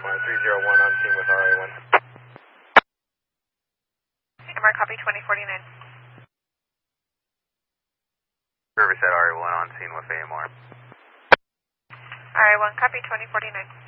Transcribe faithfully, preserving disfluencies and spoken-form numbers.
R three zero one on scene with R A one. M R copy twenty forty-nine. Riverside R A one on scene with A M R. R A one copy twenty forty-nine.